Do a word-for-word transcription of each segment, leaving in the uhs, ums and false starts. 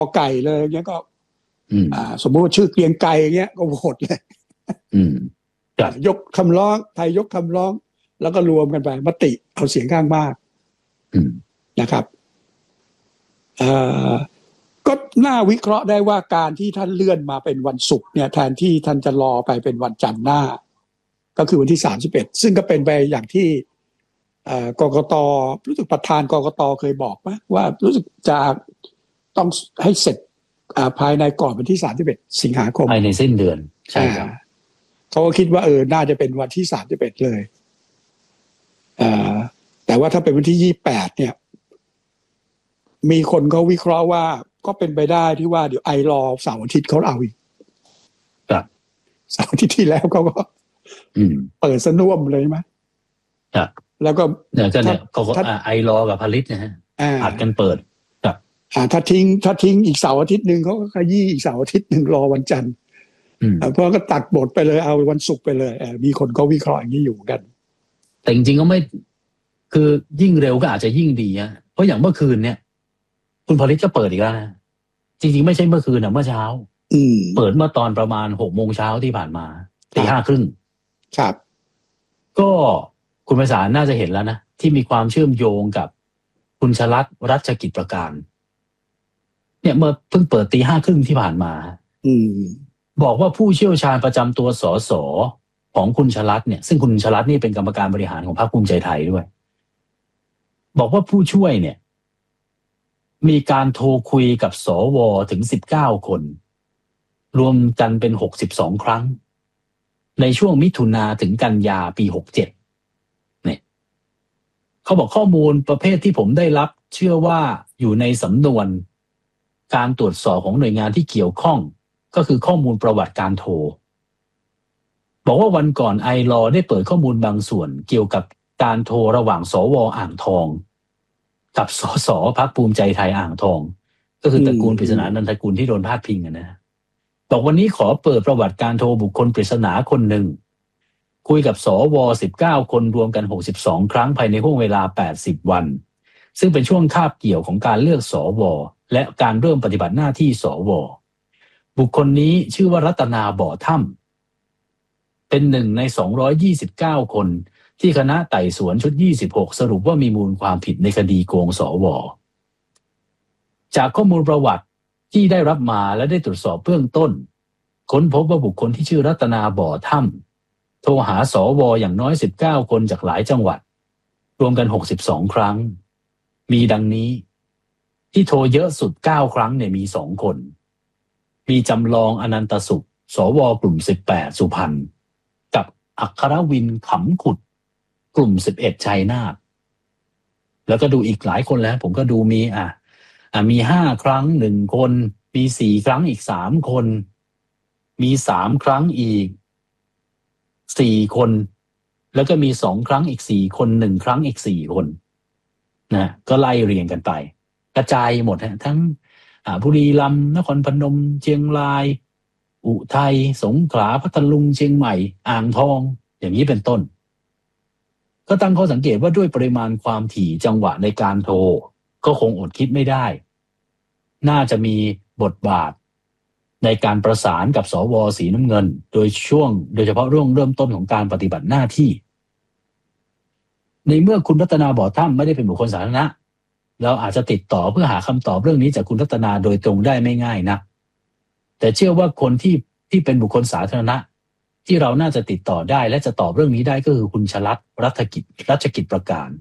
ไก่เลยเงี้ยก็อ่าสมมติว่าชื่อเกรียงไก่เงี้ยก็โหวตเลยยกคำร้องไทยยกคำร้องแล้วก็รวมกันไปมติเอาเสียงข้างมากนะครับเอ่อก็น่าวิเคราะห์ได้ว่าการที่ท่านเลื่อนมาเป็นวันศุกร์เนี่ยแทนที่ท่านจะรอไปเป็นวันจันทร์หน้าก็คือวันที่สามสิบเอ็ดซึ่งก็เป็นไปอย่างที่กกต.รู้สึกประธานกกต.เคยบอกไหมว่ารู้สึกจะต้องให้เสร็จภายในก่อนวันที่สามสิบเอ็ดสิงหาคมภายในสิ้นเดือนใช่ครับเขาก็คิดว่าเออน่าจะเป็นวันที่สามสิบเอ็ดเลยแต่ว่าถ้าเป็นวันที่ยี่สิบแปดเนี่ยมีคนเขาวิเคราะห์ว่าก็เป็นไปได้ที่ว่าเดี๋ยวไอรอเสาร์อาทิตย์เขาเอาอีกครับเสาร์อาทิตย์ที่แล้วเขาก็เปิดสน่วมเลยไหมครับแล้วก็เนี่ยก็เนี่ยเขาไอรอกับผลิตนะฮะผัดกันเปิดครับถ้าทิ้งถ้าทิ้งอีกเสาร์อาทิตย์หนึ่งเขาก็ขยี้อีกเสาร์อาทิตย์หนึ่งรอวันจันทร์เพราะก็ตัดบทไปเลยเอาวันศุกร์ไปเลยมีคนก็วิเคราะห์อย่างนี้อยู่กันแต่จริงๆก็ไม่คือยิ่งเร็วก็อาจจะยิ่งดีอ่ะเพราะอย่างเมื่อคืนเนี่ยคุณผลิตก็เปิดอีกแล้วนะจริงๆไม่ใช่เมื่อคืนนะเมื่อเช้าเปิดเมื่อตอนประมาณหกโมงเช้าที่ผ่านมาตีห้าครึ่งครับก็คุณไพศาลน่าจะเห็นแล้วนะที่มีความเชื่อมโยงกับคุณชลัดรัชกิจประการเนี่ยเมื่อเพิ่งเปิดตีห้าครึ่งที่ผ่านมาบอกว่าผู้เชี่ยวชาญประจำตัวสสของคุณชลัดเนี่ยซึ่งคุณชลัดนี่เป็นกรรมการบริหารของพรรคภูมิใจไทยด้วยบอกว่าผู้ช่วยเนี่ยมีการโทรคุยกับสวถึงสิบเก้าคนรวมกันเป็นหกสิบสองครั้งในช่วงมิถุนาถึงกันยาปีหกเจ็ดเนี่ยเขาบอกข้อมูลประเภทที่ผมได้รับเชื่อว่าอยู่ในสำนวนการตรวจสอบของหน่วยงานที่เกี่ยวข้องก็คือข้อมูลประวัติการโทรบอกว่าวันก่อนไอลอได้เปิดข้อมูลบางส่วนเกี่ยวกับการโทรระหว่างสวอ่างทองกับสสพรรคภูมิใจไทยอ่างทองก็คือตระกูลปริศนานันทกุลที่โดนพาดพิงนะบอกวันนี้ขอเปิดประวัติการโทรบุคคลปริศนาคนหนึ่งคุยกับสวสิบเก้าคนรวมกันหกสิบสองครั้งภายในห่วงเวลาแปดสิบวันซึ่งเป็นช่วงคาบเกี่ยวของการเลือกสวและการเริ่มปฏิบัติหน้าที่สวบุคคลนี้ชื่อว่ารัตนาบ่อถ้ำเป็นหนึ่งในสองร้อยยี่สิบเก้าคนที่คณะไต่สวนชุดยี่สิบหกสรุปว่ามีมูลความผิดในคดีโกงสวจากข้อมูลประวัติที่ได้รับมาและได้ตรวจสอบเบื้องต้นค้นพบว่าบุคคลที่ชื่อรัตนาบ่อถ้ำโทรหาสวอย่างน้อยสิบเก้าคนจากหลายจังหวัดรวมกันหกสิบสองครั้งมีดังนี้ที่โทรเยอะสุดเก้าครั้งเนี่ยมีสองคนมีจำลองอนันตสุขสวกลุ่มสิบแปดสุพรรณกับอัครวินขำขุดกลุ่มสิบเอ็ดชัยนาทแล้วก็ดูอีกหลายคนแล้วผมก็ดูมีอ่ะอ่ะมีห้าครั้งหนึ่งคนมีสี่ครั้งอีกสามคนมีสามครั้งอีกสี่คนแล้วก็มีสองครั้งอีกสี่คนหนึ่งครั้งอีกสี่คนนะก็ไล่เรียงกันไปกระจายหมดฮะทั้งอ่าบุรีรัมย์นครพนมเชียงรายอุทัยสงขลาพัทลุงเชียงใหม่อ่างทองอย่างนี้เป็นต้นก็ตั้งข้อสังเกตว่าด้วยปริมาณความถี่จังหวะในการโทรก็คงอดคิดไม่ได้น่าจะมีบทบาทในการประสานกับสวสีน้ำเงินโดยช่วงโดยเฉพาะเรื่องเริ่มต้นของการปฏิบัติหน้าที่ในเมื่อคุณรัตนาบ่อถ้ำไม่ได้เป็นบุคคลสาธารณะเราอาจจะติดต่อเพื่อหาคำตอบเรื่องนี้จากคุณรัตนาโดยตรงได้ไม่ง่ายนะแต่เชื่อว่าคนที่ที่เป็นบุคคลสาธารณะที่เราน่าจะติดต่อได้และจะตอบเรื่องนี้ได้ก็คือคุณชลัดรัชกิจรัชกิจประการ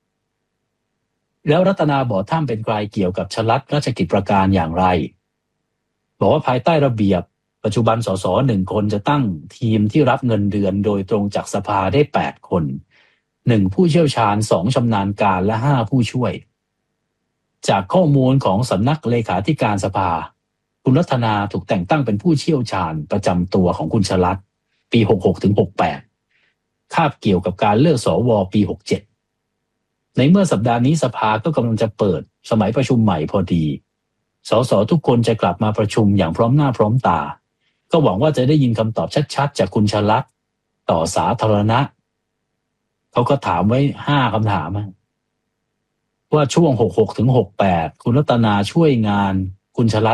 แล้วรัตนาบ่อถ้ำเป็นใครเกี่ยวกับชลัดรัชกิจประการอย่างไรบอกว่าภายใต้ระเบียบปัจจุบันสสหนึ่งคนจะตั้งทีมที่รับเงินเดือนโดยตรงจากสภาได้แปดคนหนึ่งผู้เชี่ยวชาญสองชำนาญการและห้าผู้ช่วยจากข้อมูลของสำนักเลขาธิการสภาคุณรัตนาถูกแต่งตั้งเป็นผู้เชี่ยวชาญประจำตัวของคุณชลัดปีหกหกถึงหกแปดคาบเกี่ยวกับการเลือกสวปีหกเจ็ดในเมื่อสัปดาห์นี้สภาก็กำลังจะเปิดสมัยประชุมใหม่พอดีสสทุกคนจะกลับมาประชุมอย่างพร้อมหน้าพร้อมตาก็หวังว่าจะได้ยินคำตอบชัดๆจากคุณชลัดต่อสาธารณะเขาก็ถามไว้ห้าคำถามว่าช่วงหกหกถึงหกแปดคุณรัตนาช่วยงานคุณชลัด